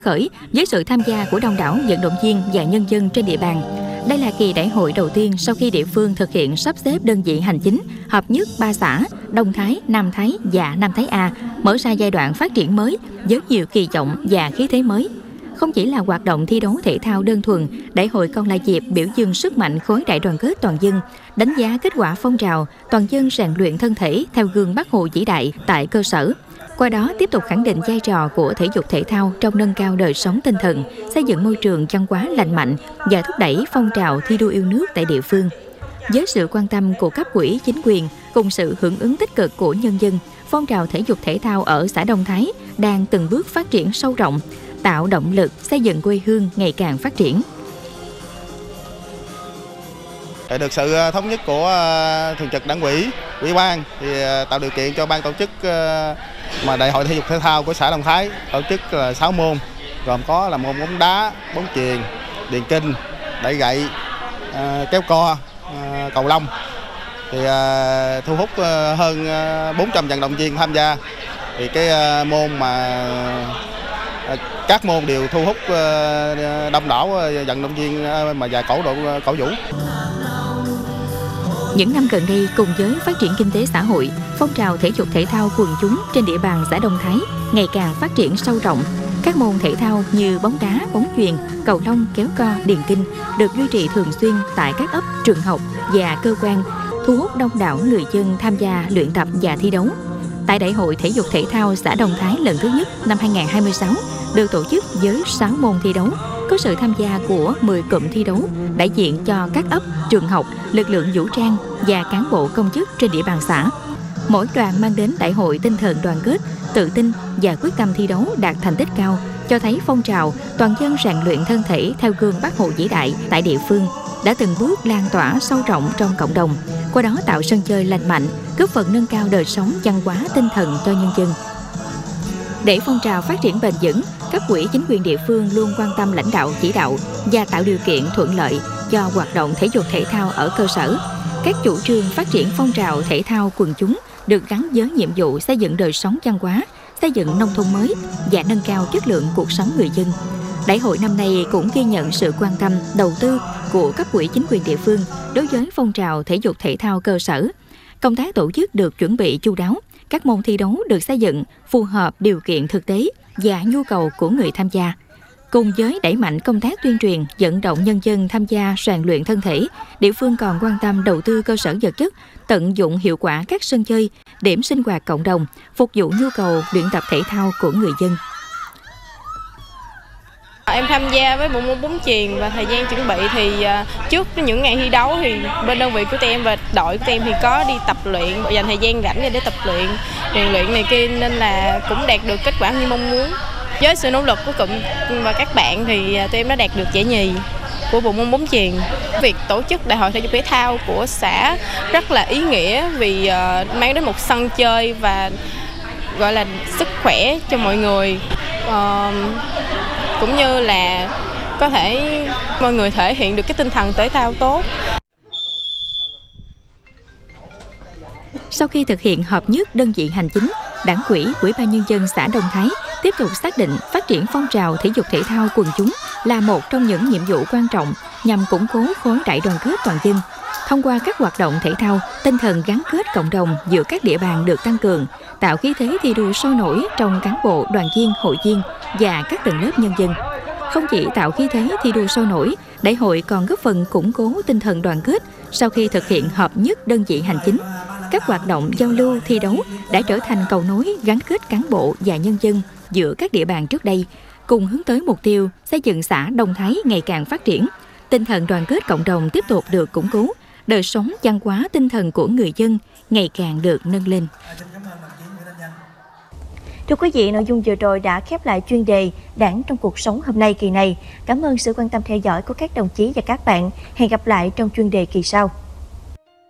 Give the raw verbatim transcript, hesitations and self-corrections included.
khởi với sự tham gia của đông đảo vận động viên và nhân dân trên địa bàn. Đây là kỳ đại hội đầu tiên sau khi địa phương thực hiện sắp xếp đơn vị hành chính hợp nhất ba xã Đông Thái, Nam Thái và Nam Thái A, mở ra giai đoạn phát triển mới với nhiều kỳ vọng và khí thế mới. Không chỉ là hoạt động thi đấu thể thao đơn thuần, đại hội còn là dịp biểu dương sức mạnh khối đại đoàn kết toàn dân, đánh giá kết quả phong trào toàn dân rèn luyện thân thể theo gương Bác Hồ vĩ đại tại cơ sở. Qua đó tiếp tục khẳng định vai trò của thể dục thể thao trong nâng cao đời sống tinh thần, xây dựng môi trường văn hóa lành mạnh và thúc đẩy phong trào thi đua yêu nước tại địa phương. Với sự quan tâm của cấp ủy chính quyền cùng sự hưởng ứng tích cực của nhân dân, phong trào thể dục thể thao ở xã Đông Thái đang từng bước phát triển sâu rộng, tạo động lực xây dựng quê hương ngày càng phát triển. Được sự thống nhất của thường trực Đảng ủy, ủy ban thì tạo điều kiện cho ban tổ chức mà đại hội thể dục thể thao của xã Đông Thái tổ chức là sáu môn, gồm có là môn bóng đá, bóng chuyền, điền kinh, đẩy gậy, kéo co, cầu lông. Thì thu hút hơn bốn trăm vận động viên tham gia. Thì cái môn mà các môn đều thu hút đông đảo vận động viên mà và cổ độ cổ vũ. Những năm gần đây, cùng với phát triển kinh tế xã hội, phong trào thể dục thể thao quần chúng trên địa bàn xã Đông Thái ngày càng phát triển sâu rộng. Các môn thể thao như bóng đá, bóng chuyền, cầu lông, kéo co, điền kinh được duy trì thường xuyên tại các ấp, trường học và cơ quan, thu hút đông đảo người dân tham gia luyện tập và thi đấu. Tại Đại hội thể dục thể thao xã Đông Thái lần thứ nhất năm hai nghìn không trăm hai mươi sáu được tổ chức với sáu môn thi đấu, có sự tham gia của mười cụm thi đấu đại diện cho các ấp, trường học, lực lượng vũ trang và cán bộ công chức trên địa bàn xã. Mỗi đoàn mang đến đại hội tinh thần đoàn kết, tự tin và quyết tâm thi đấu đạt thành tích cao, cho thấy phong trào toàn dân rèn luyện thân thể theo gương Bác Hồ vĩ đại tại địa phương đã từng bước lan tỏa sâu rộng trong cộng đồng, qua đó tạo sân chơi lành mạnh, góp phần nâng cao đời sống văn hóa tinh thần cho nhân dân. Để phong trào phát triển bền vững, cấp ủy chính quyền địa phương luôn quan tâm lãnh đạo chỉ đạo và tạo điều kiện thuận lợi cho hoạt động thể dục thể thao ở cơ sở. Các chủ trương phát triển phong trào thể thao quần chúng được gắn với nhiệm vụ xây dựng đời sống văn hóa, xây dựng nông thôn mới và nâng cao chất lượng cuộc sống người dân. Đại hội năm nay cũng ghi nhận sự quan tâm, đầu tư của cấp ủy chính quyền địa phương đối với phong trào thể dục thể thao cơ sở. Công tác tổ chức được chuẩn bị chu đáo, các môn thi đấu được xây dựng phù hợp điều kiện thực tế và nhu cầu của người tham gia. Cùng với đẩy mạnh công tác tuyên truyền, vận động nhân dân tham gia rèn luyện thân thể, địa phương còn quan tâm đầu tư cơ sở vật chất, tận dụng hiệu quả các sân chơi, điểm sinh hoạt cộng đồng, phục vụ nhu cầu luyện tập thể thao của người dân. Em tham gia với bộ môn bóng chuyền và thời gian chuẩn bị thì trước những ngày thi đấu thì bên đơn vị của em và đội của em thì có đi tập luyện, dành thời gian rảnh để tập luyện, rèn luyện này kia nên là cũng đạt được kết quả như mong muốn. Với sự nỗ lực của cụm và các bạn thì tụi em đã đạt được giải nhì của bộ môn bóng chuyền. Việc tổ chức đại hội thể dục thể thao của xã rất là ý nghĩa vì mang đến một sân chơi và gọi là sức khỏe cho mọi người. Uh, cũng như là có thể mọi người thể hiện được cái tinh thần thể thao tốt. Sau khi thực hiện hợp nhất đơn vị hành chính, Đảng ủy, Ủy ban nhân dân xã Đông Thái tiếp tục xác định phát triển phong trào thể dục thể thao quần chúng là một trong những nhiệm vụ quan trọng nhằm củng cố khối đại đoàn kết toàn dân. Thông qua các hoạt động thể thao, tinh thần gắn kết cộng đồng giữa các địa bàn được tăng cường, tạo khí thế thi đua sôi nổi trong cán bộ, đoàn viên, hội viên và các tầng lớp nhân dân. Không chỉ tạo khí thế thi đua sôi nổi, đại hội còn góp phần củng cố tinh thần đoàn kết sau khi thực hiện hợp nhất đơn vị hành chính. Các hoạt động giao lưu, thi đấu đã trở thành cầu nối gắn kết cán bộ và nhân dân giữa các địa bàn trước đây, cùng hướng tới mục tiêu xây dựng xã Đông Thái ngày càng phát triển. Tinh thần đoàn kết cộng đồng tiếp tục được củng cố, đời sống văn hóa tinh thần của người dân ngày càng được nâng lên. Thưa quý vị, nội dung vừa rồi đã khép lại chuyên đề Đảng trong cuộc sống hôm nay kỳ này. Cảm ơn sự quan tâm theo dõi của các đồng chí và các bạn. Hẹn gặp lại trong chuyên đề kỳ sau.